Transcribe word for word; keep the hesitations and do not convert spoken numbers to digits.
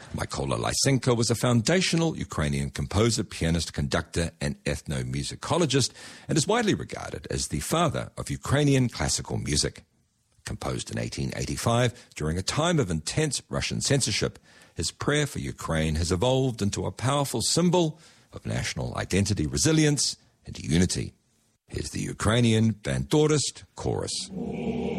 Mykola Lysenko was a foundational Ukrainian composer, pianist, conductor, and ethnomusicologist, and is widely regarded as the father of Ukrainian classical music. Composed in eighteen eighty-five, during a time of intense Russian censorship, his prayer for Ukraine has evolved into a powerful symbol of national identity, resilience, and unity. Here's the Ukrainian Bandurist Chorus.